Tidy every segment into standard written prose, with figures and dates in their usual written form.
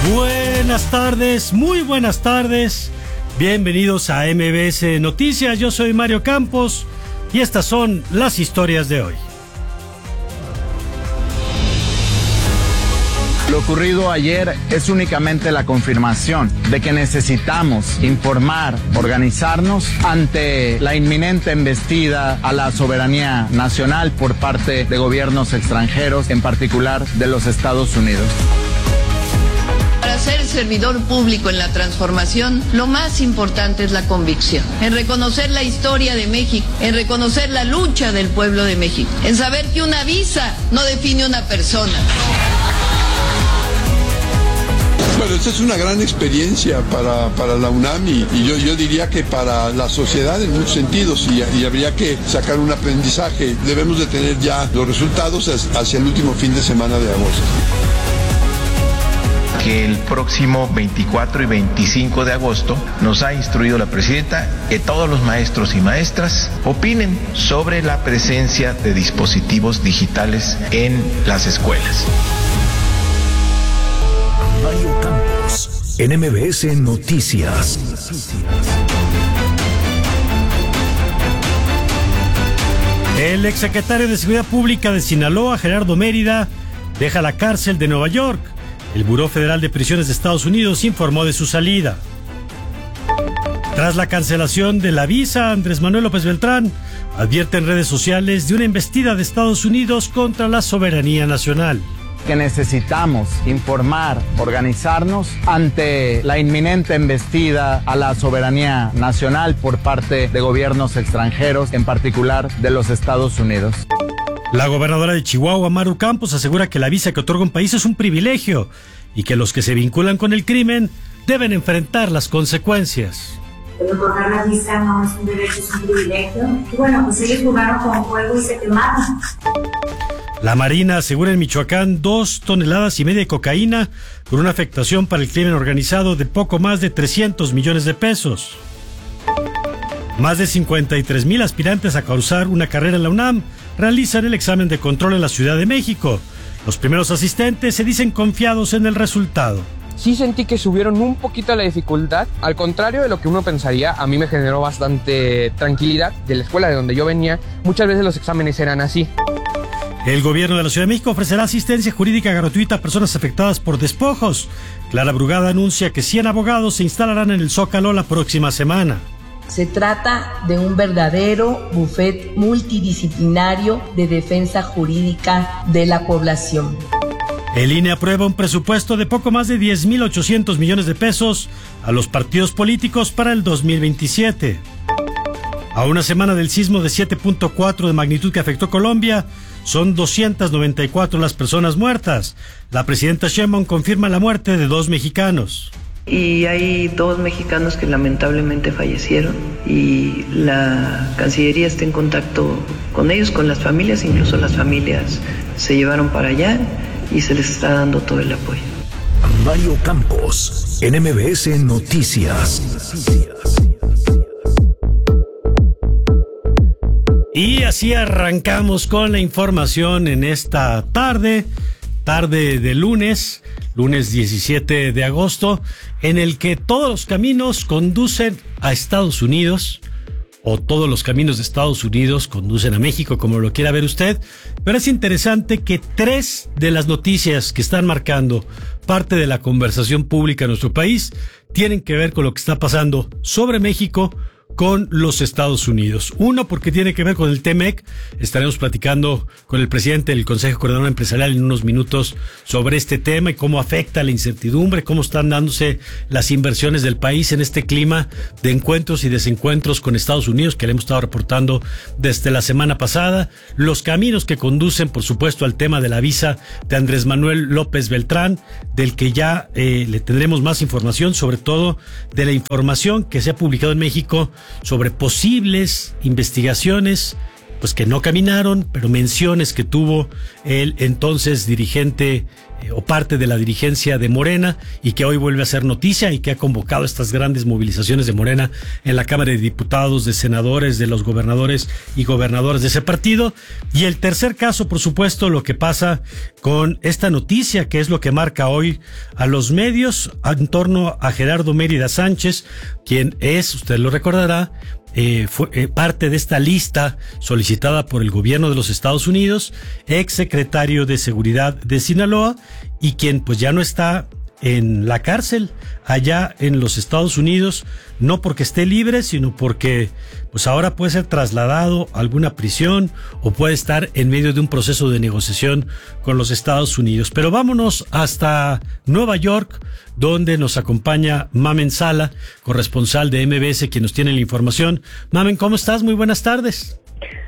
Buenas tardes, muy buenas tardes. Bienvenidos a MBS Noticias. Yo soy Mario Campos y estas son las historias de hoy. Lo ocurrido ayer es únicamente la confirmación de que necesitamos informar, organizarnos ante la inminente embestida a la soberanía nacional por parte de gobiernos extranjeros, en particular de los Estados Unidos. Para ser servidor público en la transformación, lo más importante es la convicción, en reconocer la historia de México, en reconocer la lucha del pueblo de México, en saber que una visa no define una persona. Bueno, esta es una gran experiencia para la UNAM y yo diría que para la sociedad en muchos sentidos y habría que sacar un aprendizaje. Debemos de tener ya los resultados hacia el último fin de semana de agosto. Que el próximo 24 y 25 de agosto nos ha instruido la presidenta que todos los maestros y maestras opinen sobre la presencia de dispositivos digitales en las escuelas. Mario Campos, en MBS Noticias. El exsecretario de Seguridad Pública de Sinaloa, Gerardo Mérida, deja la cárcel de Nueva York. El Buró Federal de Prisiones de Estados Unidos informó de su salida. Tras la cancelación de la visa, Andrés Manuel López Beltrán advierte en redes sociales de una embestida de Estados Unidos contra la soberanía nacional. Que necesitamos informar, organizarnos ante la inminente embestida a la soberanía nacional por parte de gobiernos extranjeros, en particular de los Estados Unidos. La gobernadora de Chihuahua, Maru Campos, asegura que la visa que otorga un país es un privilegio y que los que se vinculan con el crimen deben enfrentar las consecuencias. El otorgar la visa no es un derecho, es un privilegio. Y bueno, pues ellos jugaron con fuego y se quemaron. La Marina asegura en Michoacán 2,5 toneladas de cocaína con una afectación para el crimen organizado de poco más de 300 millones de pesos. Más de 53,000 aspirantes a cursar una carrera en la UNAM realizan el examen de control en la Ciudad de México. Los primeros asistentes se dicen confiados en el resultado. Sí sentí que subieron un poquito la dificultad, al contrario de lo que uno pensaría. A mí me generó bastante tranquilidad. De la escuela de donde yo venía, muchas veces los exámenes eran así. El gobierno de la Ciudad de México ofrecerá asistencia jurídica gratuita a personas afectadas por despojos. Clara Brugada anuncia que 100 abogados se instalarán en el Zócalo la próxima semana. Se trata de un verdadero bufete multidisciplinario de defensa jurídica de la población. El INE aprueba un presupuesto de poco más de 10,800 millones de pesos a los partidos políticos para el 2027. A una semana del sismo de 7.4 de magnitud que afectó Colombia, son 294 las personas muertas. La presidenta Sheinbaum confirma la muerte de 2 mexicanos. Y hay 2 mexicanos que lamentablemente fallecieron y la Cancillería está en contacto con ellos, con las familias, incluso las familias se llevaron para allá y se les está dando todo el apoyo. Mario Campos, en MBS Noticias. Y así arrancamos con la información en esta tarde de lunes 17 de agosto, en el que todos los caminos conducen a Estados Unidos, o todos los caminos de Estados Unidos conducen a México, como lo quiera ver usted. Pero es interesante que 3 de las noticias que están marcando parte de la conversación pública en nuestro país tienen que ver con lo que está pasando sobre México con los Estados Unidos. Uno, porque tiene que ver con el TEMEC. Estaremos platicando con el presidente del Consejo Coordinador Empresarial en unos minutos sobre este tema y cómo afecta la incertidumbre, cómo están dándose las inversiones del país en este clima de encuentros y desencuentros con Estados Unidos que le hemos estado reportando desde la semana pasada. Los caminos que conducen, por supuesto, al tema de la visa de Andrés Manuel López Beltrán, del que ya le tendremos más información, sobre todo de la información que se ha publicado en México sobre posibles investigaciones, pues que no caminaron, pero menciones que tuvo el entonces dirigente o parte de la dirigencia de Morena y que hoy vuelve a ser noticia y que ha convocado estas grandes movilizaciones de Morena en la Cámara de Diputados, de senadores, de los gobernadores y gobernadoras de ese partido. Y el tercer caso, por supuesto, lo que pasa con esta noticia, que es lo que marca hoy a los medios en torno a Gerardo Mérida Sánchez, quien es, usted lo recordará, fue parte de esta lista solicitada por el gobierno de los Estados Unidos, ex secretario de Seguridad de Sinaloa, y quien pues ya no está en la cárcel allá en los Estados Unidos, no porque esté libre, sino porque pues ahora puede ser trasladado a alguna prisión o puede estar en medio de un proceso de negociación con los Estados Unidos. Pero vámonos hasta Nueva York, donde nos acompaña Mamen Sala, corresponsal de MBS, quien nos tiene la información. Mamen, ¿cómo estás? Muy buenas tardes.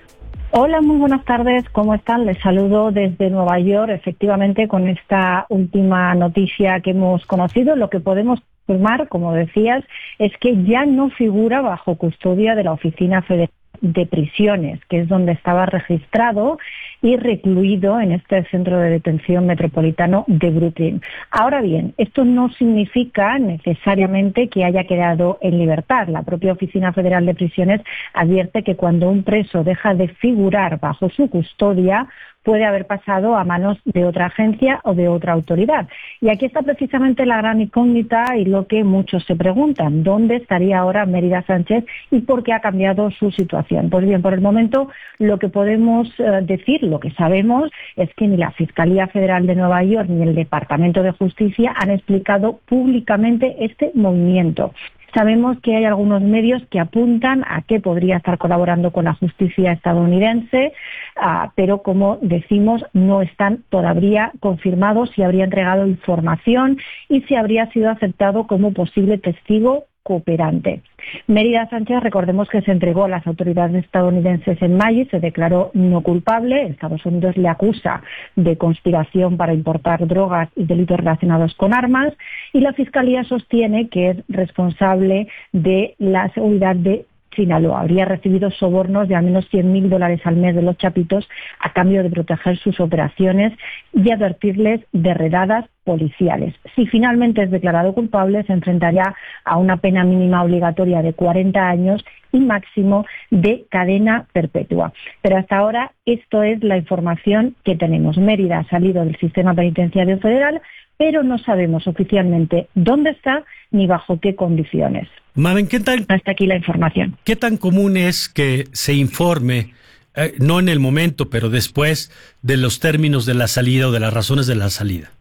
Hola, muy buenas tardes, ¿cómo están? Les saludo desde Nueva York. Efectivamente, con esta última noticia que hemos conocido, lo que podemos confirmar, como decías, es que ya no figura bajo custodia de la Oficina Federal de Prisiones, que es donde estaba registrado y recluido en este centro de detención metropolitano de Brooklyn. Ahora bien, esto no significa necesariamente que haya quedado en libertad. La propia Oficina Federal de Prisiones advierte que cuando un preso deja de figurar bajo su custodia, puede haber pasado a manos de otra agencia o de otra autoridad. Y aquí está precisamente la gran incógnita y lo que muchos se preguntan: ¿dónde estaría ahora Mérida Sánchez y por qué ha cambiado su situación? Pues bien, por el momento lo que podemos decir, lo que sabemos, es que ni la Fiscalía Federal de Nueva York ni el Departamento de Justicia han explicado públicamente este movimiento. Sabemos que hay algunos medios que apuntan a que podría estar colaborando con la justicia estadounidense, pero como decimos, no están todavía confirmados si habría entregado información y si habría sido aceptado como posible testigo cooperante. Mérida Sánchez, recordemos que se entregó a las autoridades estadounidenses en mayo y se declaró no culpable. Estados Unidos le acusa de conspiración para importar drogas y delitos relacionados con armas, y la Fiscalía sostiene que es responsable de la seguridad de Sinaloa. Habría recibido sobornos de al menos $100,000 al mes de los chapitos a cambio de proteger sus operaciones y advertirles de redadas policiales. Si finalmente es declarado culpable, se enfrentaría a una pena mínima obligatoria de 40 años y máximo de cadena perpetua. Pero hasta ahora esto es la información que tenemos. Mérida ha salido del sistema penitenciario federal, pero no sabemos oficialmente dónde está ni bajo qué condiciones. Mamen, hasta aquí la información. ¿Qué tan común es que se informe, no en el momento, pero después, de los términos de la salida o de las razones de la salida?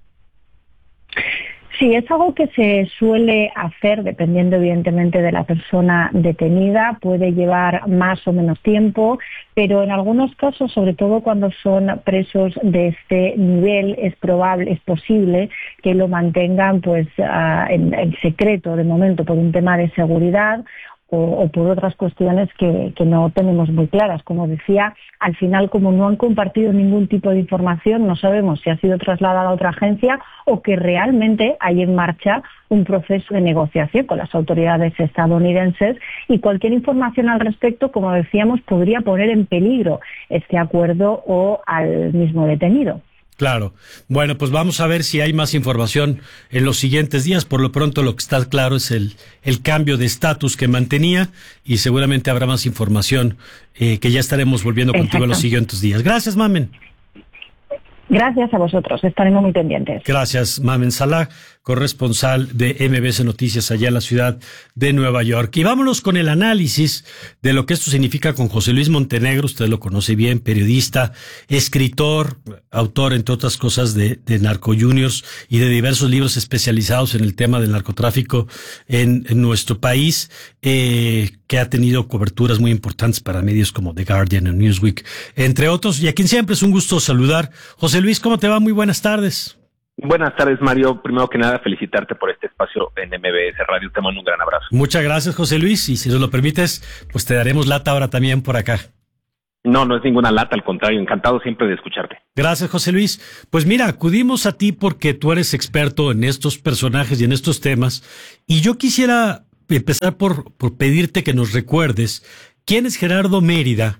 Sí, es algo que se suele hacer dependiendo evidentemente de la persona detenida. Puede llevar más o menos tiempo, pero en algunos casos, sobre todo cuando son presos de este nivel, es posible que lo mantengan en secreto de momento por un tema de seguridad o por otras cuestiones que no tenemos muy claras. Como decía, al final, como no han compartido ningún tipo de información, no sabemos si ha sido trasladada a otra agencia o que realmente hay en marcha un proceso de negociación con las autoridades estadounidenses, y cualquier información al respecto, como decíamos, podría poner en peligro este acuerdo o al mismo detenido. Claro. Bueno, pues vamos a ver si hay más información en los siguientes días. Por lo pronto lo que está claro es el cambio de estatus que mantenía, y seguramente habrá más información que ya estaremos volviendo contigo en los siguientes días. Gracias, Mamen. Gracias a vosotros, estaremos muy pendientes. Gracias, Mamen Sala, corresponsal de MBS Noticias allá en la ciudad de Nueva York. Y vámonos con el análisis de lo que esto significa con José Luis Montenegro. Usted lo conoce bien, periodista, escritor, autor, entre otras cosas, de Narco Juniors y de diversos libros especializados en el tema del narcotráfico en nuestro país, que ha tenido coberturas muy importantes para medios como The Guardian o Newsweek, entre otros, y a quien siempre es un gusto saludar. José Luis, ¿cómo te va? Muy buenas tardes. Buenas tardes, Mario. Primero que nada, felicitarte por este espacio en MBS Radio. Te mando un gran abrazo. Muchas gracias, José Luis, y si nos lo permites, pues te daremos lata ahora también por acá. No es ninguna lata, al contrario, encantado siempre de escucharte. Gracias, José Luis. Pues mira, acudimos a ti porque tú eres experto en estos personajes y en estos temas, y yo quisiera empezar por pedirte que nos recuerdes quién es Gerardo Mérida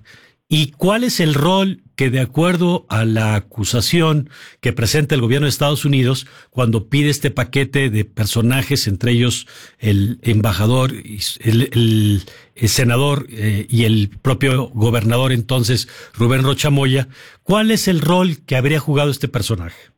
¿Y cuál es el rol que, de acuerdo a la acusación que presenta el gobierno de Estados Unidos, cuando pide este paquete de personajes, entre ellos el embajador, el senador y el propio gobernador entonces, Rubén Rocha Moya, cuál es el rol que habría jugado este personaje?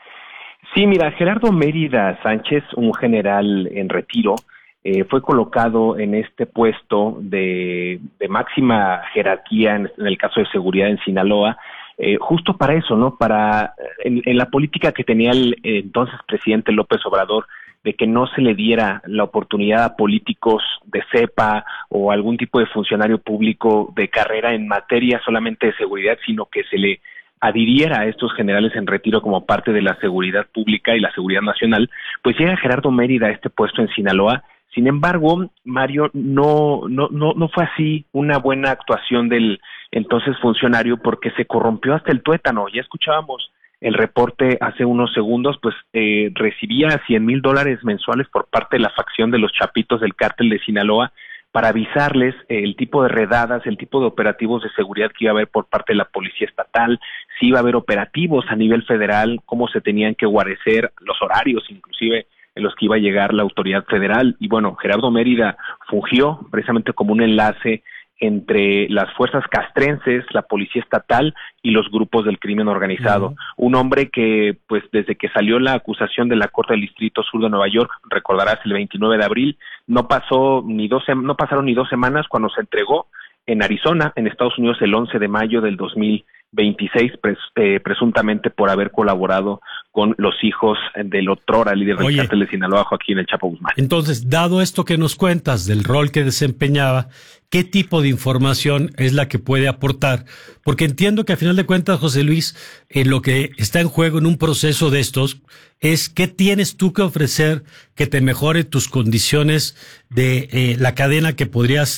Sí, mira, Gerardo Mérida Sánchez, un general en retiro, fue colocado en este puesto de máxima jerarquía en el caso de seguridad en Sinaloa, justo para eso, ¿no? Para en la política que tenía el entonces presidente López Obrador, de que no se le diera la oportunidad a políticos de cepa o algún tipo de funcionario público de carrera en materia solamente de seguridad, sino que se le adhiriera a estos generales en retiro como parte de la seguridad pública y la seguridad nacional. Pues llega Gerardo Mérida a este puesto en Sinaloa. Sin embargo, Mario, no fue así una buena actuación del entonces funcionario, porque se corrompió hasta el tuétano. Ya escuchábamos el reporte hace unos segundos, pues recibía $100,000 mensuales por parte de la facción de los Chapitos del cártel de Sinaloa para avisarles el tipo de redadas, el tipo de operativos de seguridad que iba a haber por parte de la policía estatal, si iba a haber operativos a nivel federal, cómo se tenían que guarecer, los horarios inclusive en los que iba a llegar la autoridad federal. Y bueno, Gerardo Mérida fungió precisamente como un enlace entre las fuerzas castrenses, la policía estatal y los grupos del crimen organizado. Uh-huh. Un hombre que, pues, desde que salió la acusación de la Corte del Distrito Sur de Nueva York, recordarás, el 29 de abril, no pasaron ni 2 semanas cuando se entregó en Arizona, en Estados Unidos, el 11 de mayo del 2026, presuntamente por haber colaborado con los hijos del otrora líder del cártel de Sinaloa, Joaquín El Chapo Guzmán. Entonces, dado esto que nos cuentas del rol que desempeñaba, ¿qué tipo de información es la que puede aportar? Porque entiendo que, a final de cuentas, José Luis, lo que está en juego en un proceso de estos es qué tienes tú que ofrecer que te mejore tus condiciones de la condena que podrías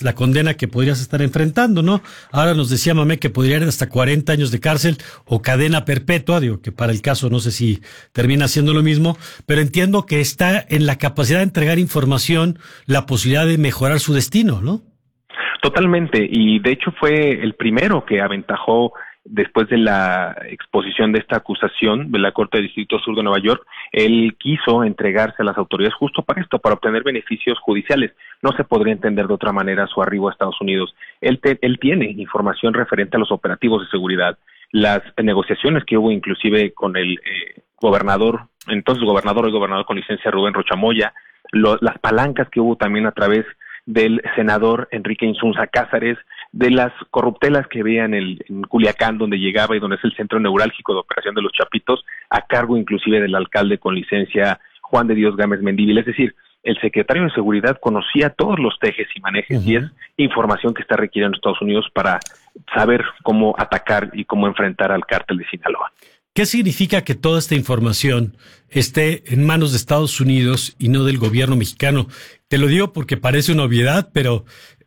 estar enfrentando, ¿no? Ahora nos decía Mamé que podría ir hasta 40 años de cárcel o cadena perpetua, digo que para el caso no sé si termina siendo lo mismo, pero entiendo que está en la capacidad de entregar información la posibilidad de mejorar su destino, ¿no? Totalmente, y de hecho fue el primero que aventajó después de la exposición de esta acusación de la Corte del Distrito Sur de Nueva York. Él quiso entregarse a las autoridades justo para esto, para obtener beneficios judiciales. No se podría entender de otra manera su arribo a Estados Unidos. Él tiene información referente a los operativos de seguridad, las negociaciones que hubo inclusive con el gobernador, entonces gobernador con licencia Rubén Rocha Moya, las palancas que hubo también a través del senador Enrique Insunza Cázares, de las corruptelas que veían en Culiacán, donde llegaba y donde es el centro neurálgico de operación de los Chapitos, a cargo inclusive del alcalde con licencia Juan de Dios Gámez Mendívil. Es decir, el secretario de Seguridad conocía todos los tejes y manejes, uh-huh, y es información que está requiriendo Estados Unidos para saber cómo atacar y cómo enfrentar al cártel de Sinaloa. ¿Qué significa que toda esta información esté en manos de Estados Unidos y no del gobierno mexicano? Te lo digo porque parece una obviedad, pero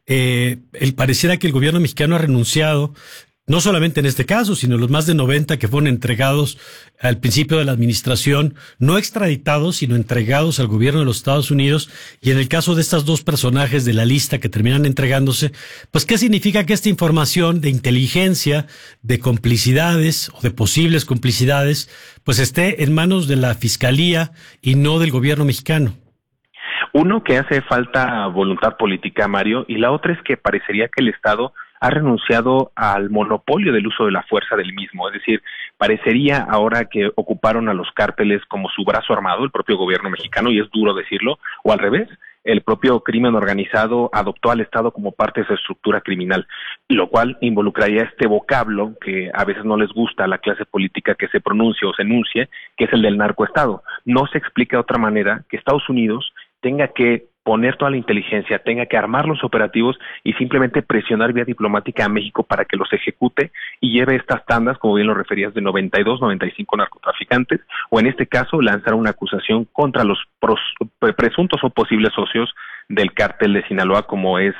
pareciera que el gobierno mexicano ha renunciado, no solamente en este caso, sino los más de 90 que fueron entregados al principio de la administración, no extraditados, sino entregados al gobierno de los Estados Unidos. Y en el caso de estos dos personajes de la lista que terminan entregándose, pues ¿qué significa que esta información de inteligencia, de complicidades o de posibles complicidades, pues esté en manos de la Fiscalía y no del gobierno mexicano? Uno, que hace falta voluntad política, Mario, y la otra es que parecería que el Estado ha renunciado al monopolio del uso de la fuerza del mismo. Es decir, parecería ahora que ocuparon a los cárteles como su brazo armado, el propio gobierno mexicano, y es duro decirlo, o al revés, el propio crimen organizado adoptó al Estado como parte de su estructura criminal, lo cual involucraría este vocablo que a veces no les gusta a la clase política que se pronuncie o se enuncie, que es el del narcoestado. No se explica de otra manera que Estados Unidos tenga que poner toda la inteligencia, tenga que armar los operativos y simplemente presionar vía diplomática a México para que los ejecute y lleve estas tandas, como bien lo referías, de 92, 95 narcotraficantes, o en este caso lanzar una acusación contra los presuntos o posibles socios del cártel de Sinaloa, como es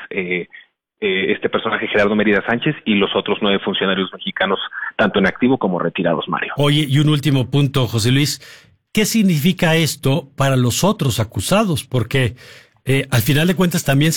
este personaje Gerardo Mérida Sánchez y los otros 9 funcionarios mexicanos, tanto en activo como retirados, Mario. Oye, y un último punto, José Luis, ¿qué significa esto para los otros acusados? Porque al final de cuentas también